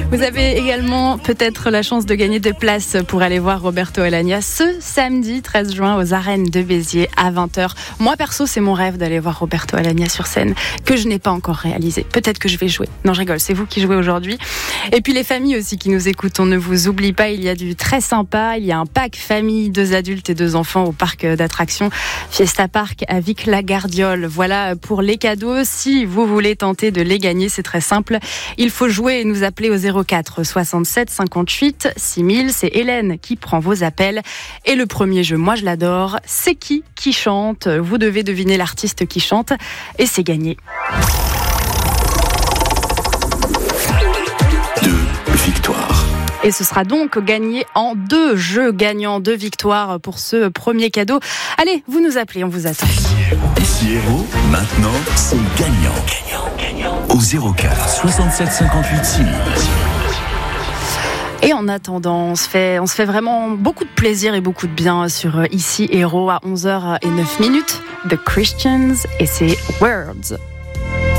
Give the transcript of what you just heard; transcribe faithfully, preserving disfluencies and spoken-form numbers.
Vous avez également peut-être la chance de gagner des places pour aller voir Roberto Alagna ce samedi treize juin aux Arènes de Béziers à vingt heures. Moi perso, c'est mon rêve d'aller voir Roberto Alagna sur scène que je n'ai pas encore réalisé. Peut-être que je vais jouer. Non, je rigole, c'est vous qui jouez aujourd'hui. Et puis les familles aussi qui nous écoutent, on ne vous oublie pas, il y a du très sympa. Il y a un pack famille, deux adultes et deux enfants au parc d'attractions Fiesta Park à Vic-la-Gardiole. Voilà pour les cadeaux. Si vous voulez tenter de les gagner, c'est très simple. Il faut jouer et nous appeler au zéro quatre soixante-sept cinquante-huit six mille. C'est Hélène qui prend vos appels. Et le premier jeu, moi je l'adore, c'est qui qui chante. Vous devez deviner l'artiste qui chante et c'est gagné. Deux victoires. Et ce sera donc gagné en deux jeux gagnants, deux victoires pour ce premier cadeau. Allez, vous nous appelez, on vous attend. Ici Héros, maintenant c'est gagnant. Gagnant, gagnant. Au zéro quatre soixante-sept cinquante-huit six mille. Et en attendant, on se fait, on se fait vraiment beaucoup de plaisir et beaucoup de bien sur Ici Héros à onze heures zéro neuf minutes. The Christians et c'est Words.